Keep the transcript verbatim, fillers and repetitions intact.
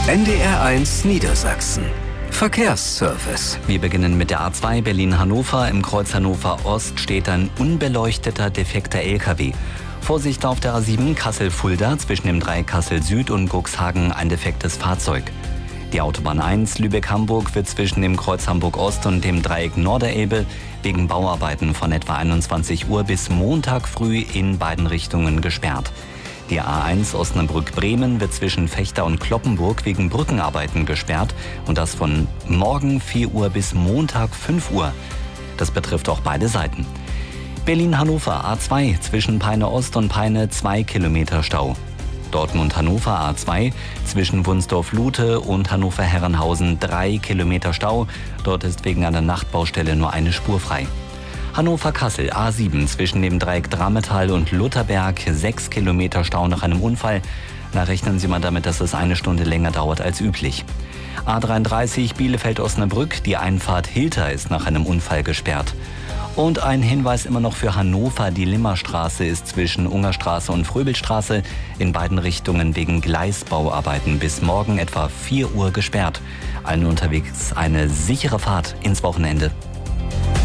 N D R eins Niedersachsen. Verkehrsservice. Wir beginnen mit der A zwei Berlin-Hannover. Im Kreuz Hannover Ost steht ein unbeleuchteter, defekter L K W. Vorsicht auf der A sieben Kassel-Fulda, zwischen dem Dreieck Kassel-Süd und Cuxhagen ein defektes Fahrzeug. Die Autobahn eins Lübeck-Hamburg wird zwischen dem Kreuz Hamburg-Ost und dem Dreieck Norderelbe wegen Bauarbeiten von etwa einundzwanzig Uhr bis Montag früh in beiden Richtungen gesperrt. Die A eins Osnabrück-Bremen wird zwischen Vechta und Cloppenburg wegen Brückenarbeiten gesperrt und das von morgen vier Uhr bis Montag fünf Uhr. Das betrifft auch beide Seiten. Berlin-Hannover A zwei zwischen Peine Ost und Peine zwei Kilometer Stau. Dortmund-Hannover A zwei zwischen Wunsdorf-Lute und Hannover-Herrenhausen drei Kilometer Stau. Dort ist wegen einer Nachtbaustelle nur eine Spur frei. Hannover-Kassel A sieben zwischen dem Dreieck Drammetal und Lutherberg sechs Kilometer Stau nach einem Unfall. Na, rechnen Sie mal damit, dass es eine Stunde länger dauert als üblich. A dreiunddreißig Bielefeld-Osnabrück, die Einfahrt Hilter ist nach einem Unfall gesperrt. Und ein Hinweis immer noch für Hannover, die Limmerstraße ist zwischen Ungerstraße und Fröbelstraße in beiden Richtungen wegen Gleisbauarbeiten bis morgen etwa vier Uhr gesperrt. Allen unterwegs eine sichere Fahrt ins Wochenende.